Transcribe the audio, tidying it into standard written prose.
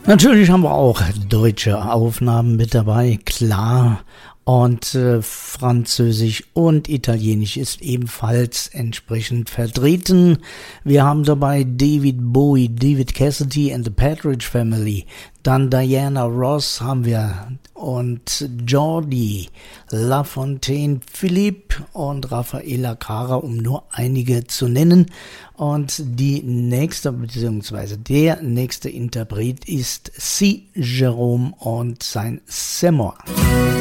Natürlich haben wir auch deutsche Aufnahmen mit dabei, klar. Und Französisch und Italienisch ist ebenfalls entsprechend vertreten. Wir haben dabei David Bowie, David Cassidy and the Partridge Family. Dann Diana Ross haben wir und Jordi, LaFontaine, Philippe und Raffaella Cara, um nur einige zu nennen. Und die nächste, beziehungsweise der nächste Interpret ist C. Jerome und sein Semor.